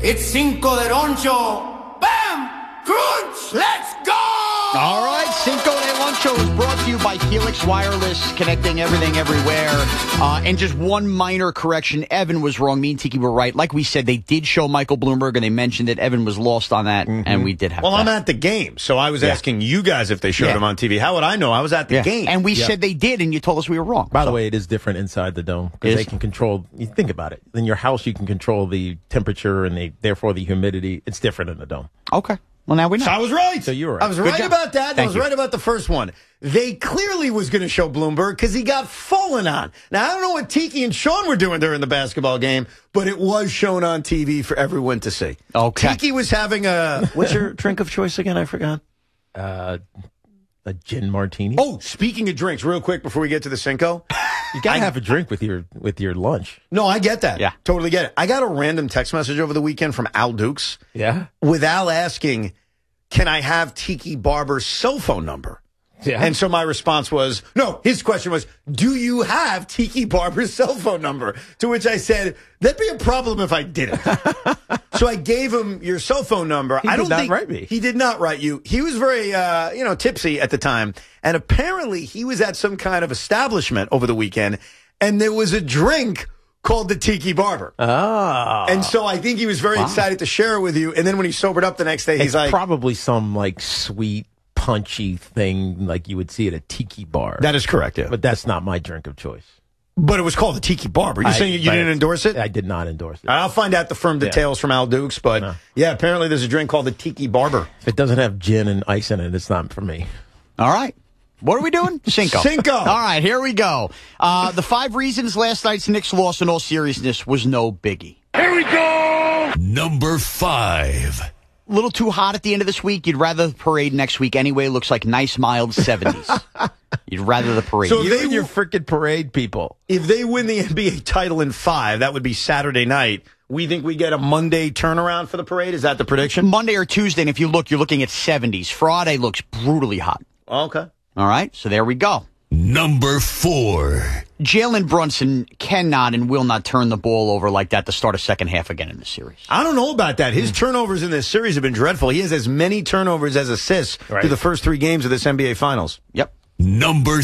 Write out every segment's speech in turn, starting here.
It's Cinco de Roncho. Bam! Crunch! Let's go! All right, Cinco de Loncho is brought to you by Helix Wireless, connecting everything everywhere. And just one minor correction, Evan was wrong. Me and Tiki were right. Like we said, they did show Michael Bloomberg, and they mentioned that Evan was lost on that, and we did have Well, that. I'm at the game, so I was asking you guys if they showed him on TV. How would I know? I was at the game. And we said they did, and you told us we were wrong. By the way, it is different inside the dome because they can control. You think about it. In your house, you can control the temperature and therefore the humidity. It's different in the dome. Okay. Well, now we know. So I was right. So you were right. I was right about that. I was right about the first one. They clearly was going to show Bloomberg because he got fallen on. Now, I don't know what Tiki and Sean were doing during the basketball game, but it was shown on TV for everyone to see. Okay. Tiki was having a... What's your drink of choice again? I forgot. A gin martini. Oh, speaking of drinks, real quick before we get to the Cinco. You gotta have a drink with your lunch. No, I get that. Yeah. Totally get it. I got a random text message over the weekend from Al Dukes. Yeah. With Al asking, can I have Tiki Barber's cell phone number? Yeah. And so my response was, no, his question was, do you have Tiki Barber's cell phone number? To which I said, that'd be a problem if I didn't. So I gave him your cell phone number. He did not write me. He did not write you. He was very, tipsy at the time. And apparently he was at some kind of establishment over the weekend, and there was a drink called the Tiki Barber. Oh. And so I think he was very excited to share it with you. And then when he sobered up the next day, he's It's like, probably some like sweet, punchy thing like you would see at a tiki bar. that is correct, yeah. But that's not my drink of choice. But it was called the Tiki Barber. You're saying you didn't endorse it? I did not endorse it. I'll find out the firm details from Al Dukes, but yeah, apparently there's a drink called the Tiki Barber. If it doesn't have gin and ice in it, it's not for me. All right. What are we doing? Cinco. Cinco. All right, here we go. The 5 reasons last night's Knicks loss, in all seriousness, was no biggie. Here we go! Number 5. A little too hot at the end of this week. You'd rather the parade next week anyway. Looks like nice, mild 70s. You'd rather the parade. So You and your freaking parade people. if they win the NBA title in 5, that would be Saturday night. We think we get a Monday turnaround for the parade. Is that the prediction? Monday or Tuesday, and if you look, you're looking at 70s. Friday looks brutally hot. Okay. All right, so there we go. Number 4. Jalen Brunson cannot and will not turn the ball over like that to start a second half again in this series. I don't know about that. His turnovers in this series have been dreadful. He has as many turnovers as assists through the first 3 games of this NBA Finals. Yep. Number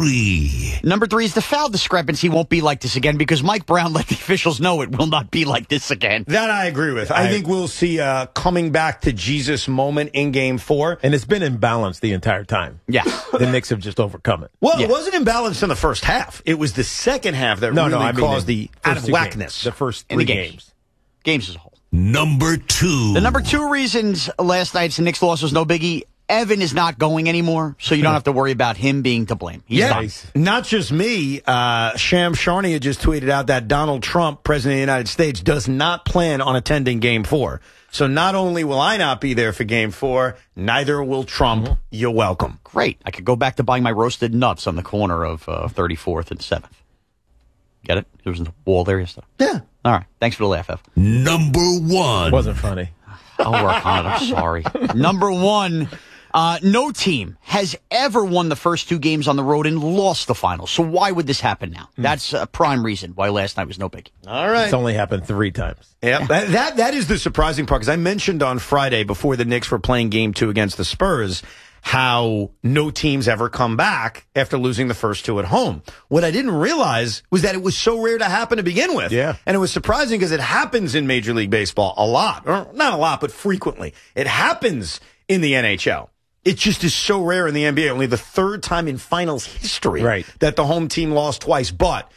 3. Number 3 is the foul discrepancy won't be like this again because Mike Brown let the officials know it will not be like this again. That I agree with. I think we'll see a coming back to Jesus moment in Game 4. And it's been imbalanced the entire time. Yeah. The Knicks have just overcome it. Well, it wasn't imbalanced in the first half. It was the second half that caused the out of whackness. The first In 3 the games. Games as a whole. Number 2. The number 2 reasons last night's Knicks loss was no biggie. Evan is not going anymore, so you don't have to worry about him being to blame. He's done. Not just me. Sham Charania just tweeted out that Donald Trump, President of the United States, does not plan on attending Game 4. So not only will I not be there for Game 4, neither will Trump. You're welcome. Great. I could go back to buying my roasted nuts on the corner of 34th and 7th. Get it? There was a wall there yesterday. Yeah. All right. Thanks for the laugh, Ev. Number 1. Wasn't funny. I'll work on it. I'm sorry. Number 1. No team has ever won the first 2 games on the road and lost the final. So why would this happen now? That's a prime reason why last night was no biggie. All right. It's only happened 3 times. Yeah, that is the surprising part, because I mentioned on Friday before the Knicks were playing Game 2 against the Spurs how no teams ever come back after losing the first 2 at home. What I didn't realize was that it was so rare to happen to begin with. Yeah. And it was surprising because it happens in Major League Baseball a lot. Or not a lot, but frequently. It happens in the NHL. It just is so rare in the NBA. Only the 3rd time in finals history that the home team lost twice. But,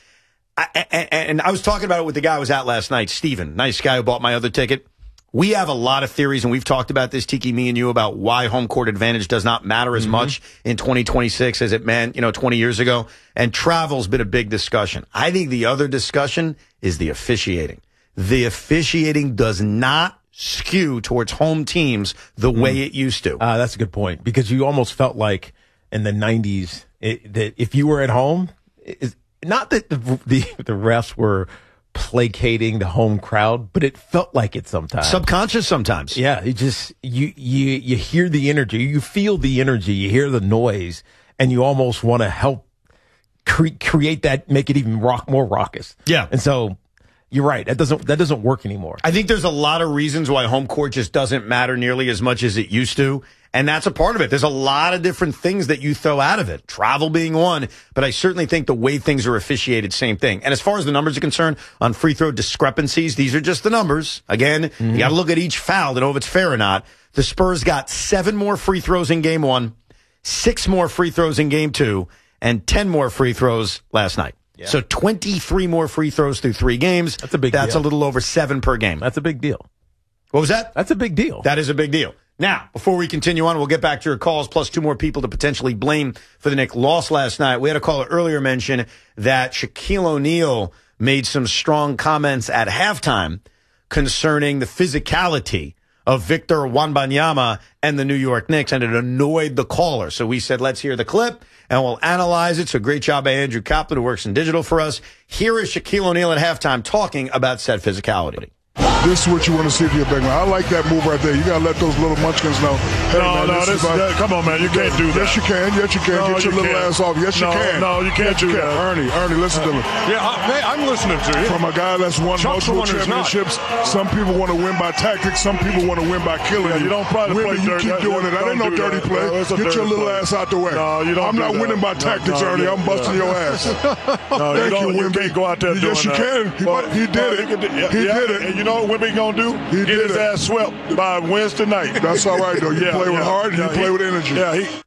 and I was talking about it with the guy I was at last night, Steven, nice guy who bought my other ticket. We have a lot of theories, and we've talked about this, Tiki, me and you, about why home court advantage does not matter as much in 2026 as it meant, 20 years ago. And travel's been a big discussion. I think the other discussion is the officiating. The officiating does not skew towards home teams the way it used to. That's a good point, because you almost felt like in the 90s that if you were at home, not that the refs were placating the home crowd, but it felt like it sometimes. Subconscious sometimes. Yeah, it just you hear the energy, you feel the energy, you hear the noise, and you almost want to help create that, make it even more raucous. Yeah. And so you're right. That doesn't work anymore. I think there's a lot of reasons why home court just doesn't matter nearly as much as it used to. And that's a part of it. There's a lot of different things that you throw out of it. Travel being one, but I certainly think the way things are officiated, same thing. And as far as the numbers are concerned on free throw discrepancies, these are just the numbers. Again, you got to look at each foul to know if it's fair or not. The Spurs got 7 more free throws in game 1, 6 more free throws in game 2, and 10 more free throws last night. Yeah. So 23 more free throws through 3 games. That's a big deal. That's a little over 7 per game. That's a big deal. What was that? That's a big deal. That is a big deal. Now, before we continue on, we'll get back to your calls, plus 2 more people to potentially blame for the Knicks loss last night. We had a caller earlier mention that Shaquille O'Neal made some strong comments at halftime concerning the physicality of Victor Wembanyama and the New York Knicks, and it annoyed the caller. So we said, let's hear the clip, and we'll analyze it. So great job by Andrew Kaplan, who works in digital for us. Here is Shaquille O'Neal at halftime talking about said physicality. This is what you want to see if you're a big man. I like that move right there. You got to let those little munchkins know. Hey, come on, man. You can't do that. Yes, you can. Yes, you can. Get your little ass off. Yes, you can. No, you can't do that. Ernie, listen to me. Yeah, I'm listening to you. From a guy that's won multiple championships, some people want to win by tactics. Some people want to win by killing you. You don't play dirty. You keep doing it. That ain't no dirty play. Get your little ass out the way. No, you don't. I'm not winning by tactics, Ernie. I'm busting your ass. No, you can't go out there doing that. Yes, you can. He did it. He did it. And you know what Wemby going to do? Get his ass swept by Wednesday night. That's all right, though. You play with heart and you play with energy. Yeah,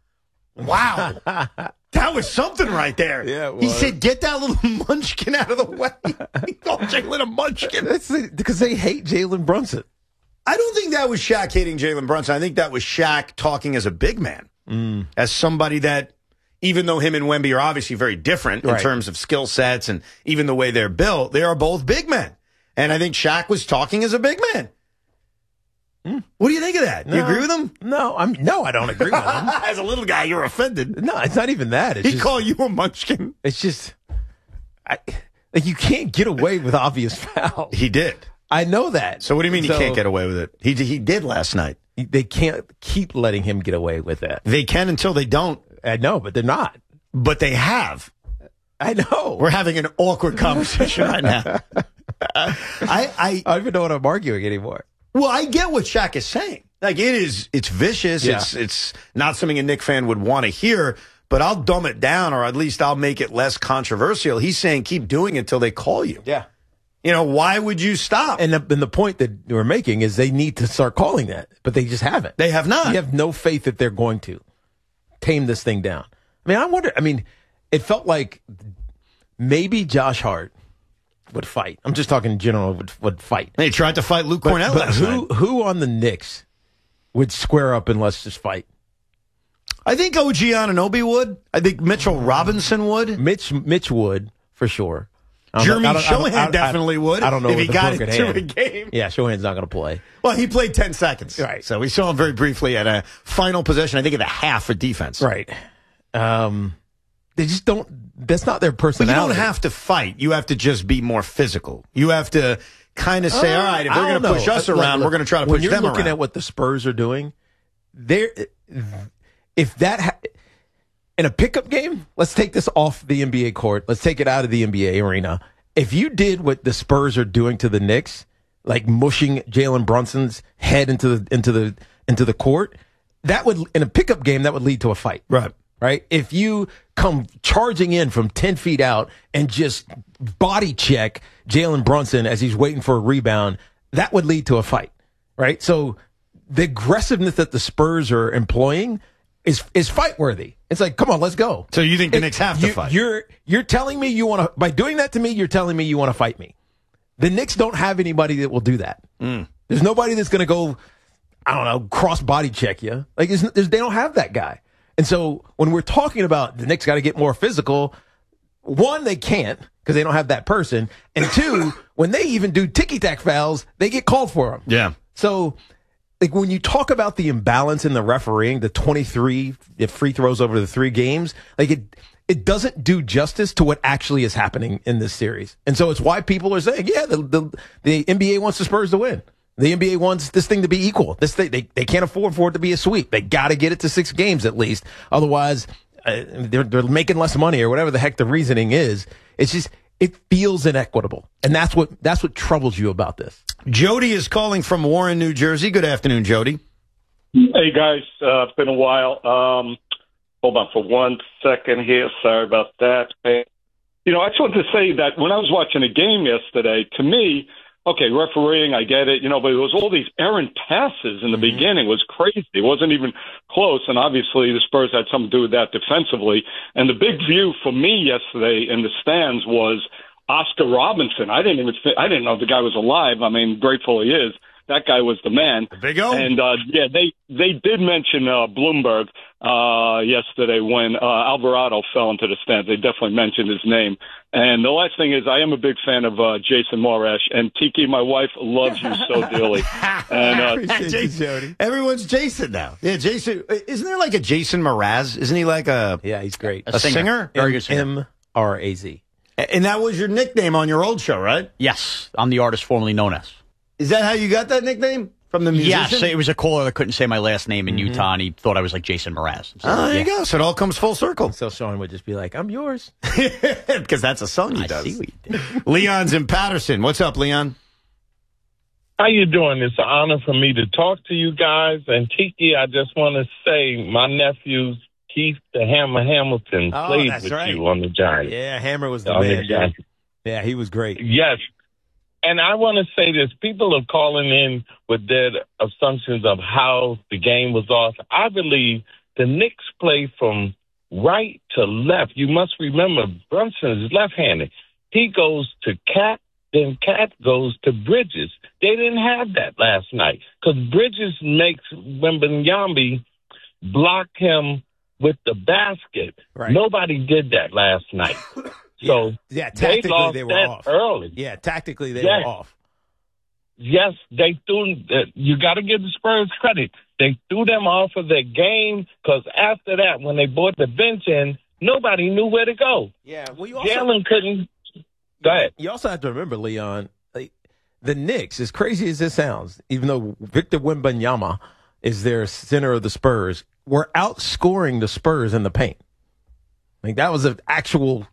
Wow. That was something right there. Yeah, it was. He said, get that little munchkin out of the way. He called Jalen a munchkin. Because they hate Jalen Brunson. I don't think that was Shaq hating Jalen Brunson. I think that was Shaq talking as a big man, as somebody that, even though him and Wemby are obviously very different in terms of skill sets and even the way they're built, they are both big men. And I think Shaq was talking as a big man. What do you think of that? Do you agree with him? No, I don't agree with him. As a little guy, you're offended. No, it's not even that. He called you a munchkin. It's just, you can't get away with obvious fouls. He did. I know that. So what do you mean you can't get away with it? He did last night. They can't keep letting him get away with that. They can until they don't. I know, but they're not. But they have. I know. We're having an awkward conversation right now. I don't even know what I'm arguing anymore. Well, I get what Shaq is saying. Like, it's vicious. Yeah. It's not something a Knick fan would want to hear, but I'll dumb it down, or at least I'll make it less controversial. He's saying keep doing it until they call you. Yeah. You know, why would you stop? And the point that we're making is they need to start calling that, but they just haven't. They have not. You have no faith that they're going to tame this thing down. I mean, it felt like maybe Josh Hart would fight. I'm just talking in general, would fight. They tried to fight Luke Cornell last night. Who on the Knicks would square up and let's just fight? I think OG Anunoby would. I think Mitchell Robinson would. Mitch would, for sure. Jeremy Shohan definitely would. I don't know if he got into a game. Yeah, Shohan's not going to play. Well, he played 10 seconds. Right. So we saw him very briefly at a final possession, I think at a half for defense. Right. They just don't. That's not their personality. But you don't have to fight. You have to just be more physical. You have to kind of say, all right, if they're going to push us around, we're going to try to push them around. When you're looking at what the Spurs are doing, if that in a pickup game, let's take this off the NBA court. Let's take it out of the NBA arena. If you did what the Spurs are doing to the Knicks, like mushing Jalen Brunson's head into the court, that would, in a pickup game, that would lead to a fight. Right? If you come charging in from 10 feet out and just body check Jalen Brunson as he's waiting for a rebound, that would lead to a fight. Right? So the aggressiveness that the Spurs are employing is fight worthy. It's like, come on, let's go. So you think the Knicks have to fight? You're telling me you want to, by doing that to me, you're telling me you want to fight me. The Knicks don't have anybody that will do that. There's nobody that's going to go, I don't know, cross body check you. Like, they don't have that guy. And so when we're talking about the Knicks got to get more physical, one, they can't because they don't have that person. And two, when they even do ticky-tack fouls, they get called for them. Yeah. So, like, when you talk about the imbalance in the refereeing, the 23 free throws over the 3 games, like, it doesn't do justice to what actually is happening in this series. And so it's why people are saying, yeah, the NBA wants the Spurs to win. The NBA wants this thing to be equal. This thing, they can't afford for it to be a sweep. They got to get it to 6 games at least. Otherwise, they're making less money or whatever the heck the reasoning is. It's just, it feels inequitable. And that's what troubles you about this. Jody is calling from Warren, New Jersey. Good afternoon, Jody. Hey, guys. It's been a while. Hold on for 1 second here. Sorry about that. I just wanted to say that when I was watching a game yesterday, to me, okay, refereeing, I get it, but it was all these errant passes in the beginning. It was crazy. It wasn't even close, and obviously the Spurs had something to do with that defensively. And the big view for me yesterday in the stands was Oscar Robinson. I didn't know the guy was alive. I mean, grateful he is. That guy was the man. Big O. And, they did mention Bloomberg yesterday when Alvarado fell into the stands. They definitely mentioned his name. And the last thing is I am a big fan of Jason Morash. And Tiki, my wife, loves you so dearly. And Jason, everyone's Jason now. Yeah, Jason. Isn't there like a Jason Mraz? Isn't he like a... Yeah, he's great. A singer? Very good singer. M-R-A-Z. And that was your nickname on your old show, right? Yes, I'm the artist formerly known as. Is that how you got that nickname? From the musician? Yes, it was a caller that couldn't say my last name in Utah, and he thought I was like Jason Mraz. So, there you go. So it all comes full circle. So Sean would just be like, I'm yours. Because that's a song he does. I see what you did. Leon's in Patterson. What's up, Leon? How you doing? It's an honor for me to talk to you guys. And Tiki, I just want to say my nephew, Keith the Hammer Hamilton, played with you on the Giants. Yeah, Hammer was the man. Yeah, he was great. Yes. And I want to say this. People are calling in with their assumptions of how the game was off. I believe the Knicks play from right to left. You must remember Brunson is left-handed. He goes to Cat, then Cat goes to Bridges. They didn't have that last night because Bridges makes Wembanyama block him with the basket. Right. Nobody did that last night. So tactically they were off early. Yeah, tactically they were off. Yes, they threw. You got to give the Spurs credit. They threw them off of their game because after that, when they brought the bench in, nobody knew where to go. Yeah, well, Jalen couldn't. Go ahead. You also have to remember, Leon, the Knicks, as crazy as this sounds, even though Victor Wembanyama is their center of the Spurs, were outscoring the Spurs in the paint. That was an actual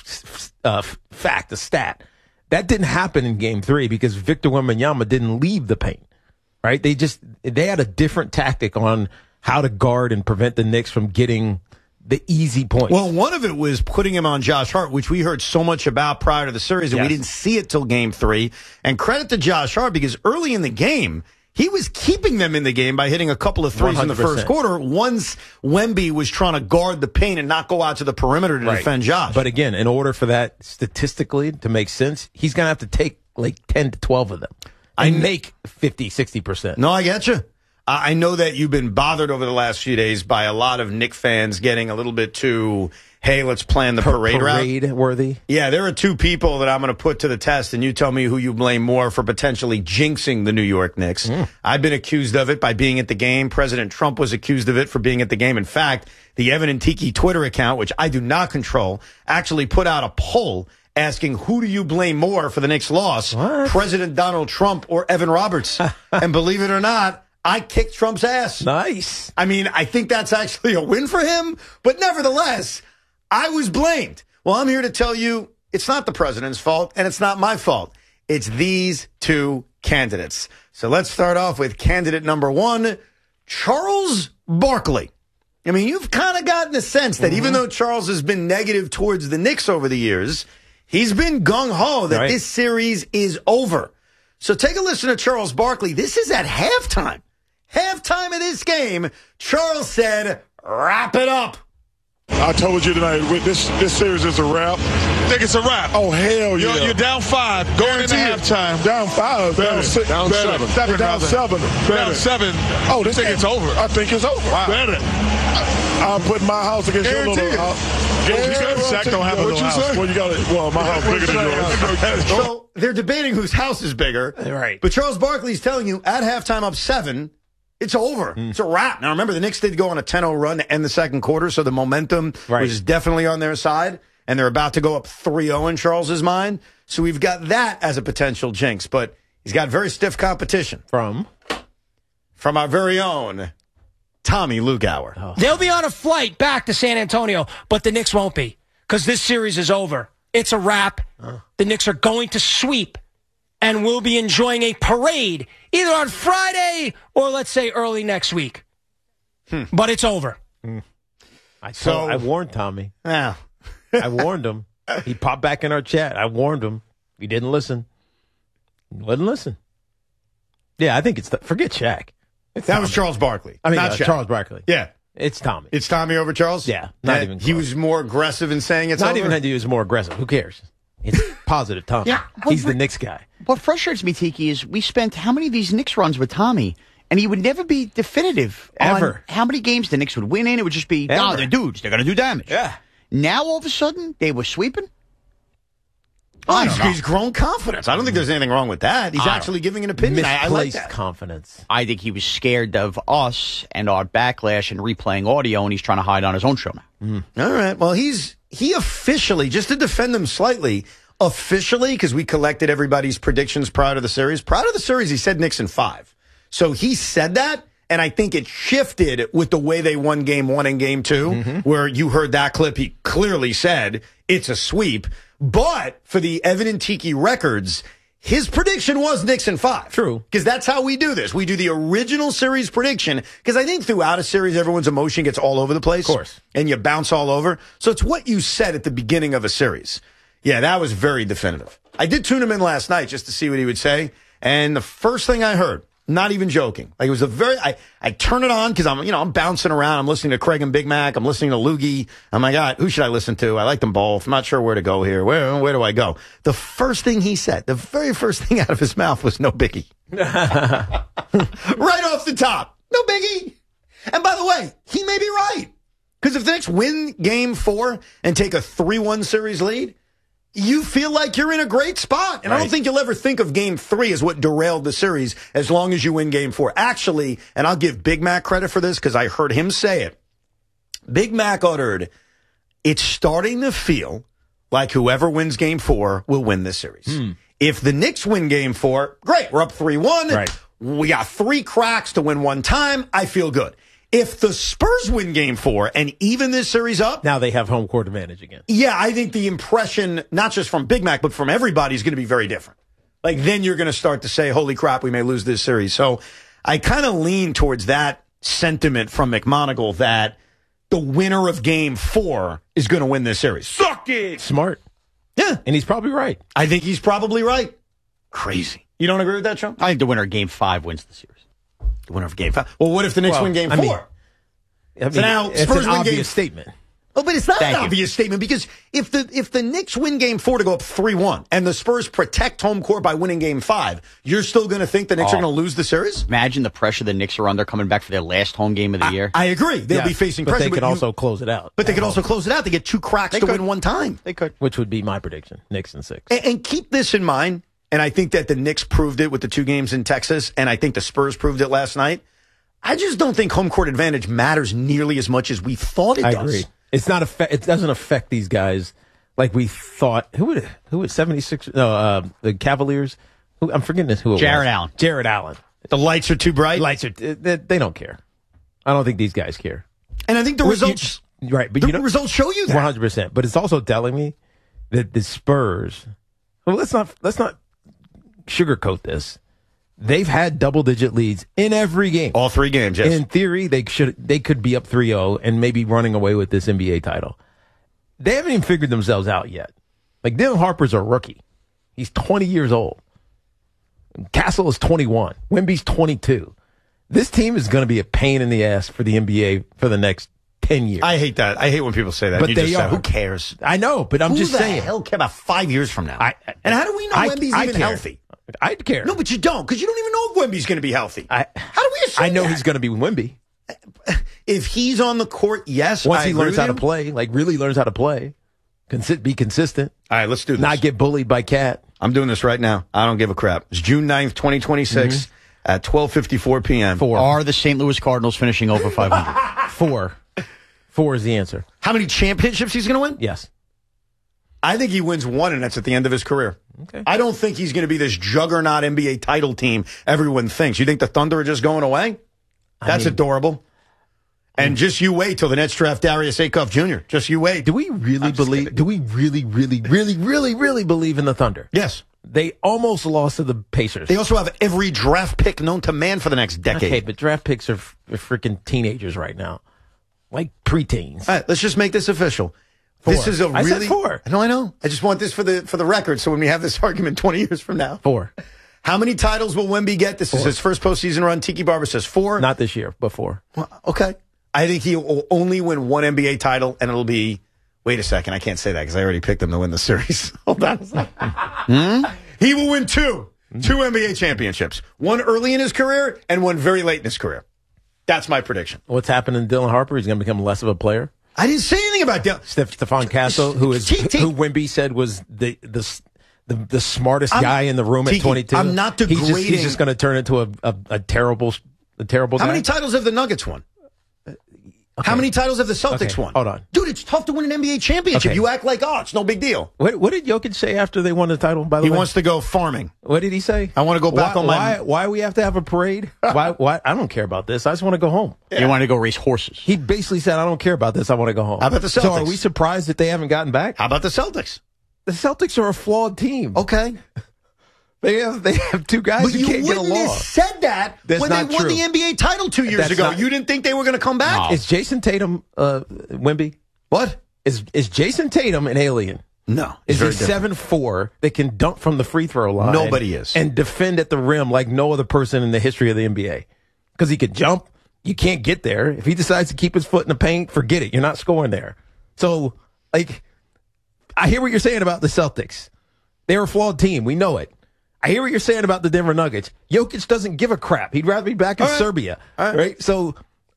fact, a stat. That didn't happen in Game 3 because Victor Wembanyama didn't leave the paint, right? They had a different tactic on how to guard and prevent the Knicks from getting the easy points. Well, one of it was putting him on Josh Hart, which we heard so much about prior to the series, and we didn't see it till Game 3. And credit to Josh Hart because early in the game, he was keeping them in the game by hitting a couple of threes 100%. In the first quarter once Wemby was trying to guard the paint and not go out to the perimeter to defend Josh. But again, in order for that statistically to make sense, he's going to have to take like 10 to 12 of them and make 50, 60%. No, I get you. I know that you've been bothered over the last few days by a lot of Knick fans getting a little bit too, hey, let's plan the parade route. Parade-worthy? Yeah, there are two people that I'm going to put to the test, and you tell me who you blame more for potentially jinxing the New York Knicks. I've been accused of it by being at the game. President Trump was accused of it for being at the game. In fact, the Evan and Tiki Twitter account, which I do not control, actually put out a poll asking who do you blame more for the Knicks' loss, President Donald Trump or Evan Roberts. And believe it or not, I kicked Trump's ass. Nice. I mean, I think that's actually a win for him, but nevertheless, I was blamed. Well, I'm here to tell you it's not the president's fault, and it's not my fault. It's these two candidates. So let's start off with candidate number one, Charles Barkley. I mean, you've kind of gotten a sense that even though Charles has been negative towards the Knicks over the years, he's been gung-ho that this series is over. So take a listen to Charles Barkley. This is at halftime. Halftime of this game, Charles said, wrap it up. I told you tonight, this series is a wrap. I think it's a wrap. Oh, hell yeah. You're down 5, going into halftime. Down 5. Down 7. Down 7. Down 7. Oh, I think it's over. I think it's over. Wow. Better. I'll put my house against your little house. Shaq don't have a little house. Well, my house bigger than yours. So they're debating whose house is bigger. Right. But Charles Barkley's telling you at halftime up 7, it's over. It's a wrap. Now, remember, the Knicks did go on a 10-0 run to end the second quarter, so the momentum was definitely on their side, and they're about to go up 3-0 in Charles's mind. So we've got that as a potential jinx, but he's got very stiff competition. From our very own Tommy Lugauer. They'll be on a flight back to San Antonio, but the Knicks won't be because this series is over. it's a wrap. The Knicks are going to sweep, and we'll be enjoying a parade either on Friday or let's say early next week. But it's over. I warned Tommy. Yeah. I warned him. He popped back in our chat. I warned him. He didn't listen. He wouldn't listen. Yeah, I think it's forget Shaq. That was Charles Barkley. I mean, not Shaq. Charles Barkley. Yeah. It's Tommy. It's Tommy over Charles? Yeah. Not even close. He was more aggressive in saying it's not over? even that he was more aggressive. Who cares? It's positive Tommy. Yeah. He's the Knicks guy. What frustrates me, Tiki, is we spent how many of these Knicks runs with Tommy, and he would never be definitive Ever. on how many games the Knicks would win in. It would just be, no, they're dudes. They're going to do damage. Yeah. Now, all of a sudden, they were sweeping? Oh, he's grown confidence. I don't think there's anything wrong with that. He's actually giving an opinion. I like Misplaced that. confidence. I think he was scared of us and our backlash and replaying audio, and he's trying to hide on his own show now. All right. Well, he officially, just to defend him slightly, because we collected everybody's predictions prior to the series. Prior to the series, he said Knicks in 5. So he said that, and I think it shifted with the way they won game 1 and game 2, where you heard that clip. He clearly said it's a sweep. But for the Evan and Tiki records, his prediction was Knicks in 5. True. Because that's how we do this. We do the original series prediction, because I think throughout a series, everyone's emotion gets all over the place. Of course. And you bounce all over. So it's what you said at the beginning of a series. Yeah, that was very definitive. I did tune him in last night just to see what he would say. And the first thing I heard, not even joking, like it was I turn it on because I'm bouncing around. I'm listening to Craig and Big Mac. I'm listening to Loogie. I'm like, God, who should I listen to? I like them both. I'm not sure where to go here. Where do I go? The first thing he said, the very first thing out of his mouth was no biggie. Right off the top. No biggie. And by the way, he may be right. Because if the Knicks win game 4 and take a 3-1 series lead, you feel like you're in a great spot. And I don't think you'll ever think of game 3 as what derailed the series as long as you win game 4. Actually, and I'll give Big Mac credit for this because I heard him say it. Big Mac uttered, it's starting to feel like whoever wins game 4 will win this series. If the Knicks win game 4, great. We're up 3-1. Right. We got 3 cracks to win 1 time. I feel good. If the Spurs win game 4 and even this series up. Now they have home court advantage again. Yeah, I think the impression, not just from Big Mac, but from everybody is going to be very different. Like then you're going to start to say, holy crap, we may lose this series. So I kind of lean towards that sentiment from McMonagle that the winner of game 4 is going to win this series. Suck it! Smart. Yeah. And he's probably right. I think he's probably right. Crazy. You don't agree with that, Sean? I think the winner of game 5 wins the series. The winner of game 5. Well, what if the Knicks win game 4? So now it's Spurs an win obvious game statement. Oh, but it's not Thank an you. obvious statement because if the Knicks win game 4 to go up 3-1 and the Spurs protect home court by winning game 5, you're still going to think the Knicks are going to lose the series? Imagine the pressure the Knicks are under coming back for their last home game of the year. I agree. They'll be facing but pressure. They could also close it out. But they could also close it out. They get 2 cracks to win 1 time. They could. Which would be my prediction. Knicks in 6. And keep this in mind, and I think that the Knicks proved it with the 2 games in Texas, and I think the Spurs proved it last night. I just don't think home court advantage matters nearly as much as we thought it does. I agree. It's not it doesn't affect these guys like we thought. Who would 76? No, the Cavaliers. I'm forgetting who it was. Jared Allen. Jared Allen. The lights are too bright. Lights are. They don't care. I don't think these guys care. And I think the results. Right, but the results show you that 100%. But it's also telling me that the Spurs. Well, let's not sugarcoat this. They've had double-digit leads in every game. All 3 games, yes. In theory, they could be up 3-0 and maybe running away with this NBA title. They haven't even figured themselves out yet. Like, Dylan Harper's a rookie. He's 20 years old. Castle is 21. Wemby's 22. This team is going to be a pain in the ass for the NBA for the next 10 years. I hate that. I hate when people say that. But you they just say, are. who cares? I know, but I'm just saying. Who the hell care about 5 years from now? And how do we know Wemby's even care. healthy? I'd care. No, but you don't, because you don't even know if Wemby's going to be healthy. How do we assume I know that? he's going to be Wemby. If he's on the court, yes. Once I he agree learns with how you. to play, like really learns how to play, be consistent. All right, let's do this. Not get bullied by Cat. I'm doing this right now. I don't give a crap. It's June 9th, 2026 at 12:54 p.m. 4. Are the St. Louis Cardinals finishing over 500? 4. 4 is the answer. How many championships he's going to win? Yes. I think he wins 1, and that's at the end of his career. Okay. I don't think he's going to be this juggernaut NBA title team everyone thinks. You think the Thunder are just going away? That's adorable. And just you wait till the Nets draft Darius Acuff Jr. Just you wait. Do we really believe? Do we really believe in the Thunder? Yes. They almost lost to the Pacers. They also have every draft pick known to man for the next decade. Okay, but draft picks are freaking teenagers right now, like preteens. All right, let's just make this official. 4. This is a I really. said 4. I know. I just want this for the record. So when we have this argument 20 years from now, 4. How many titles will Wemby get? This 4. is his first postseason run. Tiki Barber says 4. Not this year, but 4. Well, okay. I think he will only win one NBA title, and it'll be. Wait a second, I can't say that because I already picked him to win the series. Hold on a second. He will win 2 NBA championships. One early in his career and one very late in his career. That's my prediction. What's happening to Dylan Harper? He's going to become less of a player. I didn't say anything about Dylan. Stephon Castle, who Wemby said was the smartest guy in the room at 22. I'm not degrading. He's just going to turn into a terrible guy. How many titles have the Nuggets won? Okay. How many titles have the Celtics won? Hold on. Dude, it's tough to win an NBA championship. Okay. You act like, it's no big deal. What did Jokic say after they won the title, by the way? He wants to go farming. What did he say? I want to go back on my... Why we have to have a parade? Why? I don't care about this. I just want to go home. Yeah. You want to go race horses. He basically said, I don't care about this. I want to go home. How about the Celtics? So are we surprised that they haven't gotten back? How about the Celtics? The Celtics are a flawed team. Okay. They have 2 guys who can't get along. But you wouldn't have said that when they won the NBA title 2 years ago. You didn't think they were going to come back? No. Is Jason Tatum Wemby? What? Is Jason Tatum an alien? No. Is he 7'4" that can dunk from the free throw line? Nobody is. And defend at the rim like no other person in the history of the NBA. Because he could jump. You can't get there. If he decides to keep his foot in the paint, forget it. You're not scoring there. So, I hear what you're saying about the Celtics. They're a flawed team. We know it. I hear what you're saying about the Denver Nuggets. Jokic doesn't give a crap. He'd rather be back in Serbia. Right? So,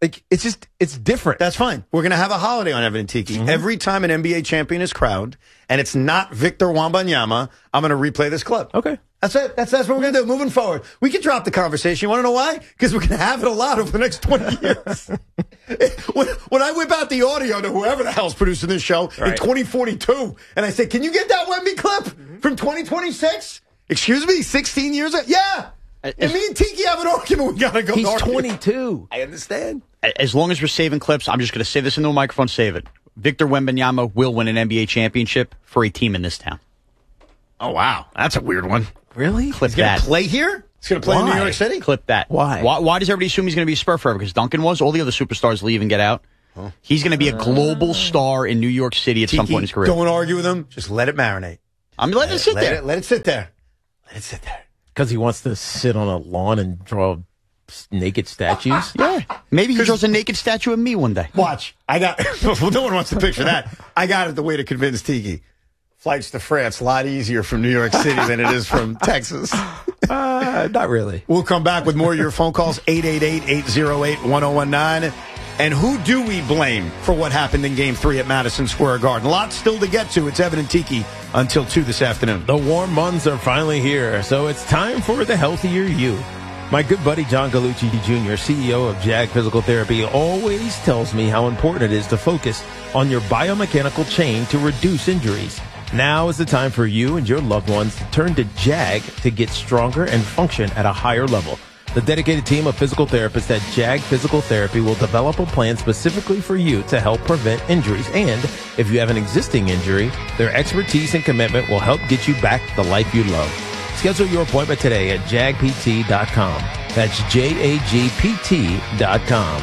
it's different. That's fine. We're going to have a holiday on Evan and Tiki. Mm-hmm. Every time an NBA champion is crowned, and it's not Victor Wembanyama, I'm going to replay this clip. Okay. That's it. That's what we're going to do moving forward. We can drop the conversation. You want to know why? Because we're going to have it a lot over the next 20 years. When I whip out the audio to whoever the hell's producing this show in 2042, and I say, can you get that Wemby clip from 2026? Excuse me, 16 years? Yeah. And me and Tiki have an argument. We got to go. He's 22. I understand. As long as we're saving clips, I'm just going to say this into a microphone, save it. Victor Wembanyama will win an NBA championship for a team in this town. Oh, wow. That's a weird one. Really? Clip he's that. He's going to play here? He's going to play in New York City? Clip that. Why? Why does everybody assume he's going to be a Spur forever? Because Duncan was. All the other superstars leave and get out. Huh? He's going to be a global star in New York City at some point in his career. Don't argue with him. Just let it marinate. I'm letting it sit there. Let it sit there. Let it sit there. Because he wants to sit on a lawn and draw naked statues? Yeah. Maybe he draws a naked statue of me one day. Watch. Well, no one wants to picture that. I got it the way to convince Tiki. Flights to France, a lot easier from New York City than it is from Texas. Not really. We'll come back with more of your phone calls, 888-808-1019. And who do we blame for what happened in Game 3 at Madison Square Garden? Lots still to get to. It's Evan and Tiki until 2 this afternoon. The warm months are finally here, so it's time for the healthier you. My good buddy John Gallucci Jr., CEO of JAG Physical Therapy, always tells me how important it is to focus on your biomechanical chain to reduce injuries. Now is the time for you and your loved ones to turn to JAG to get stronger and function at a higher level. The dedicated team of physical therapists at JAG Physical Therapy will develop a plan specifically for you to help prevent injuries. And if you have an existing injury, their expertise and commitment will help get you back the life you love. Schedule your appointment today at jagpt.com. That's JAGPT.com.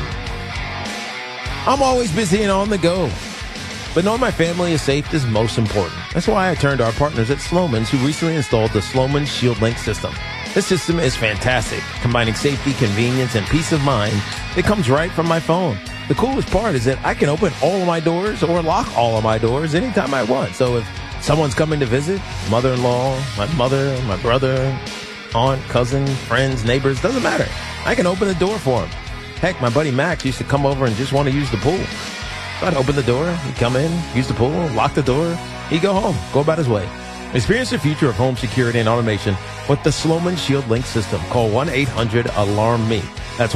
I'm always busy and on the go, but knowing my family is safe is most important. That's why I turned to our partners at Slomin's, who recently installed the Slomin Shield Link system. This system is fantastic, combining safety, convenience, and peace of mind. It comes right from my phone. The coolest part is that I can open all of my doors or lock all of my doors anytime I want. So if someone's coming to visit, mother-in-law, my mother, my brother, aunt, cousin, friends, neighbors, doesn't matter. I can open the door for them. Heck, my buddy Max used to come over and just want to use the pool. So I'd open the door, he'd come in, use the pool, lock the door, he'd go home, go about his way. Experience the future of home security and automation with the Slomin Shield Link system. Call 1-800-ALARM-ME. That's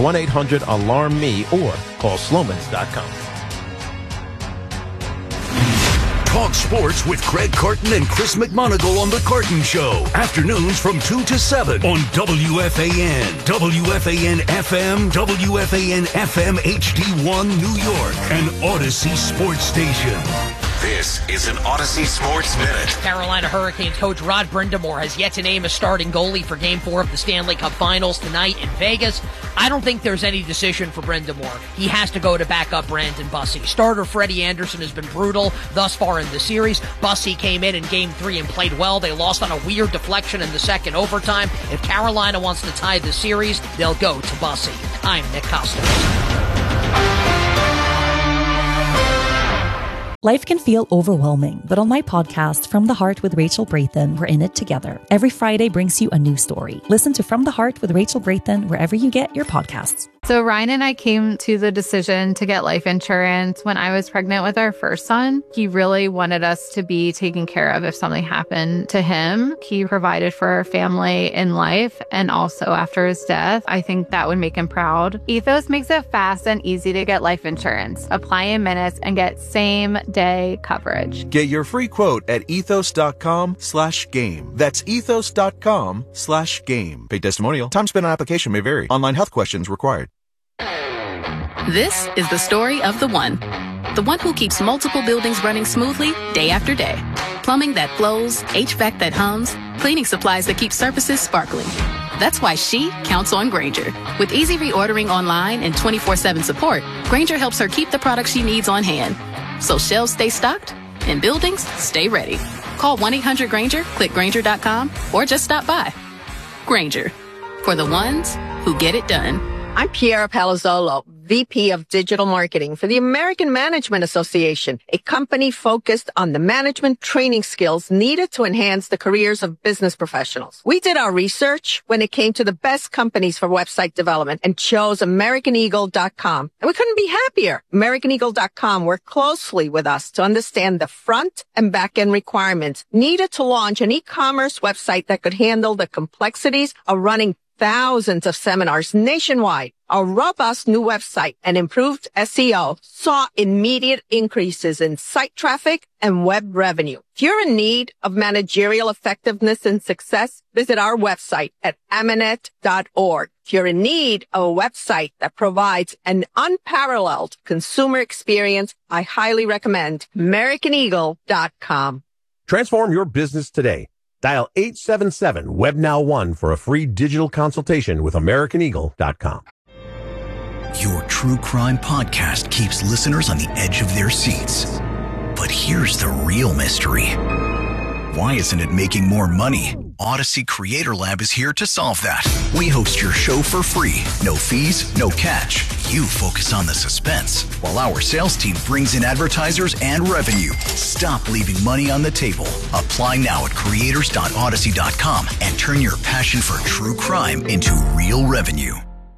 1-800-ALARM-ME or call Slomans.com. Talk sports with Craig Carton and Chris McMonagle on The Carton Show. Afternoons from 2 to 7 on WFAN, WFAN FM, WFAN FM HD1 New York, and Odyssey Sports Station. This is an Odyssey Sports Minute. Carolina Hurricanes coach Rod Brind'Amour has yet to name a starting goalie for Game 4 of the Stanley Cup Finals tonight in Vegas. I don't think there's any decision for Brind'Amour. He has to go to back up Brandon Bussey. Starter Freddie Anderson has been brutal thus far in the series. Bussey came in Game 3 and played well. They lost on a weird deflection in the second overtime. If Carolina wants to tie the series, they'll go to Bussey. I'm Nick Costos. Life can feel overwhelming, but on my podcast, From the Heart with Rachel Brathen, we're in it together. Every Friday brings you a new story. Listen to From the Heart with Rachel Brathen wherever you get your podcasts. So Ryan and I came to the decision to get life insurance when I was pregnant with our first son. He really wanted us to be taken care of if something happened to him. He provided for our family in life and also after his death. I think that would make him proud. Ethos makes it fast and easy to get life insurance. Apply in minutes and get same-day coverage. Get your free quote at ethos.com/game. That's ethos.com/game. Paid testimonial. Time spent on application may vary. Online health questions required. This is the story of the one who keeps multiple buildings running smoothly day after day. Plumbing that flows, HVAC that hums, cleaning supplies that keep surfaces sparkling. That's why she counts on Grainger. With easy reordering online and 24/7 support, Grainger helps her keep the products she needs on hand. So shelves stay stocked and buildings stay ready. Call 1-800-GRAINGER, click Grainger.com, or just stop by. Grainger, for the ones who get it done. I'm Piera Palazzolo, VP of Digital Marketing for the American Management Association, a company focused on the management training skills needed to enhance the careers of business professionals. We did our research when it came to the best companies for website development and chose AmericanEagle.com. And we couldn't be happier. AmericanEagle.com worked closely with us to understand the front and back end requirements needed to launch an e-commerce website that could handle the complexities of running thousands of seminars nationwide. Our robust new website and improved SEO saw immediate increases in site traffic and web revenue. If you're in need of managerial effectiveness and success, visit our website at Amanet.org. If you're in need of a website that provides an unparalleled consumer experience, I highly recommend AmericanEagle.com. Transform your business today. Dial 877-WebNow1 for a free digital consultation with AmericanEagle.com. Your true crime podcast keeps listeners on the edge of their seats. But here's the real mystery. Why isn't it making more money? Odyssey Creator Lab is here to solve that. We host your show for free. No fees, no catch. You focus on the suspense, while our sales team brings in advertisers and revenue. Stop leaving money on the table. Apply now at creators.odyssey.com and turn your passion for true crime into real revenue.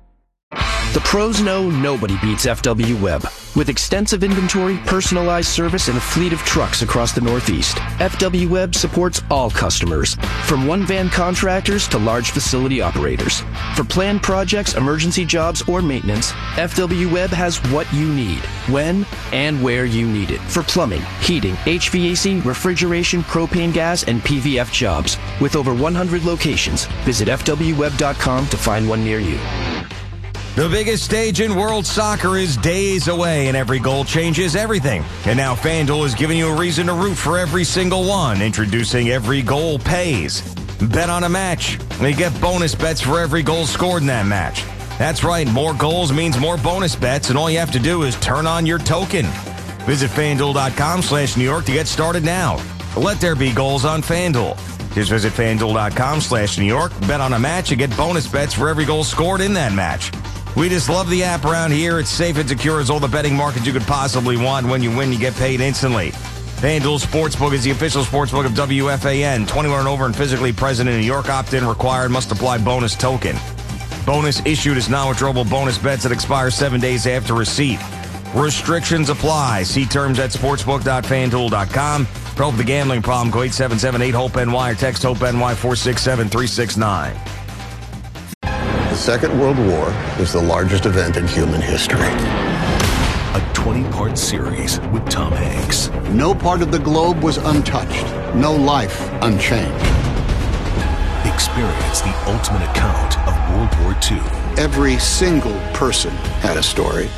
The pros know nobody beats FW Web. With extensive inventory, personalized service, and a fleet of trucks across the Northeast, FW Web supports all customers, from one-van contractors to large facility operators. For planned projects, emergency jobs, or maintenance, FW Web has what you need, when and where you need it. For plumbing, heating, HVAC, refrigeration, propane gas, and PVF jobs. With over 100 locations, visit FWWeb.com to find one near you. The biggest stage in world soccer is days away, and every goal changes everything. And now FanDuel is giving you a reason to root for every single one. Introducing Every Goal Pays. Bet on a match, and you get bonus bets for every goal scored in that match. That's right, more goals means more bonus bets, and all you have to do is turn on your token. Visit FanDuel.com/New York to get started now. Let there be goals on FanDuel. Just visit FanDuel.com/New York, bet on a match, and get bonus bets for every goal scored in that match. We just love the app around here. It's safe and secure as all the betting markets you could possibly want. When you win, you get paid instantly. FanDuel Sportsbook is the official sportsbook of WFAN. 21 and over and physically present in New York. Opt-in required. Must apply bonus token. Bonus issued is non-withdrawable bonus bets that expire 7 days after receipt. Restrictions apply. See terms at sportsbook.fanduel.com. For help with the gambling problem, call 877-8-HOPE-NY or text HOPE-NY 467-369. The Second World War was the largest event in human history. a 20-part series with Tom Hanks. No part of the globe was untouched. No life unchanged. Experience the ultimate account of World War II. Every single person had a story.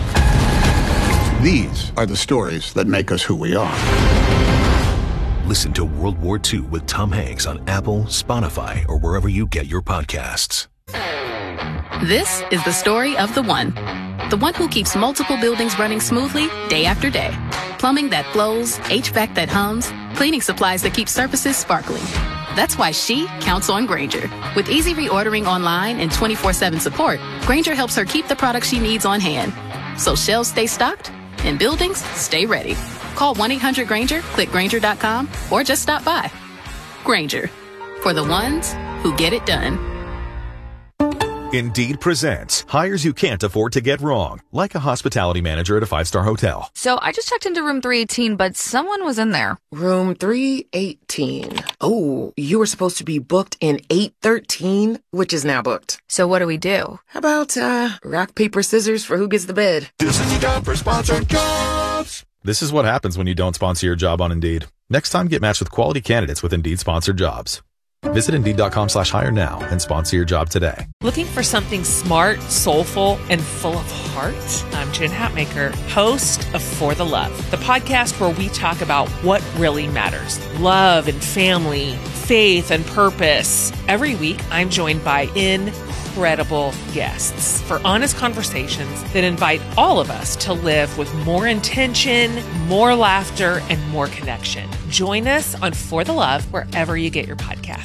These are the stories that make us who we are. Listen to World War II with Tom Hanks on Apple, Spotify, or wherever you get your podcasts. This is the story of the one. The one who keeps multiple buildings running smoothly day after day. Plumbing that flows, HVAC that hums, cleaning supplies that keep surfaces sparkling. That's why she counts on Grainger. With easy reordering online and 24/7 support, Grainger helps her keep the products she needs on hand. So shelves stay stocked and buildings stay ready. Call 1-800-GRAINGER, click Grainger.com, or just stop by. Grainger, for the ones who get it done. Indeed presents hires you can't afford to get wrong, like a hospitality manager at a 5-star hotel. So I just checked into room 318, but someone was in there. Room 318. Oh, you were supposed to be booked in 813, which is now booked. So what do we do? How about rock, paper, scissors for who gets the bed? This is time for sponsored jobs. This is what happens when you don't sponsor your job on Indeed. Next time, get matched with quality candidates with Indeed sponsored jobs. Visit Indeed.com/hire now and sponsor your job today. Looking for something smart, soulful, and full of heart? I'm Jen Hatmaker, host of For the Love, the podcast where we talk about what really matters. Love and family, faith and purpose. Every week, I'm joined by incredible guests for honest conversations that invite all of us to live with more intention, more laughter, and more connection. Join us on For the Love wherever you get your podcasts.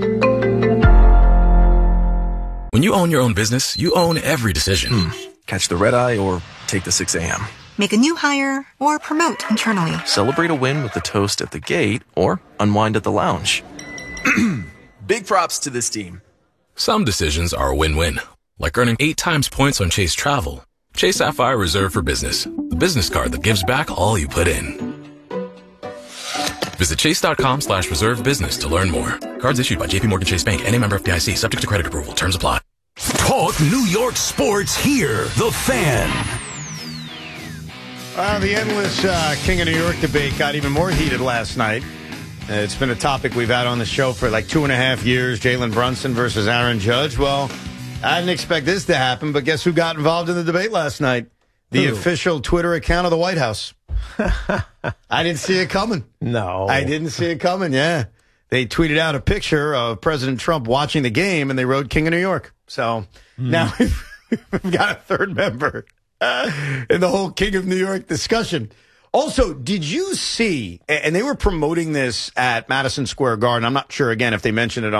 When you own your own business, you own every decision. Catch the red eye or take the 6 a.m. Make a new hire or promote internally. Celebrate a win with the toast at the gate or unwind at the lounge. Big props to this team. Some decisions are a win-win, like earning 8 times points on Chase Travel. Chase Sapphire Reserve for Business, the business card that gives back all you put in. Visit chase.com/reserve business to learn more. Cards issued by JPMorgan Chase Bank, N.A. member FDIC, subject to credit approval. Terms apply. Talk New York sports here. The Fan. The endless King of New York debate got even more heated last night. It's been a topic we've had on the show for like 2.5 years, Jalen Brunson versus Aaron Judge. Well, I didn't expect this to happen, but guess who got involved in the debate last night? The official Twitter account of the White House. I didn't see it coming. No. I didn't see it coming, yeah. They tweeted out a picture of President Trump watching the game, and they wrote King of New York. So now we've got a third member in the whole King of New York discussion. Also, did you see, and they were promoting this at Madison Square Garden, I'm not sure, again, if they mentioned it